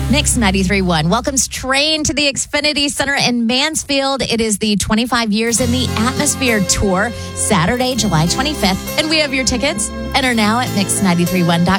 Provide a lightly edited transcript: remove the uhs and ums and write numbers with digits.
Mix 93.1 welcomes Train to the Xfinity Center in Mansfield. It is the 25 Years in the Atmosphere Tour, Saturday, July 25th. And we have your tickets and are now at mix931.com.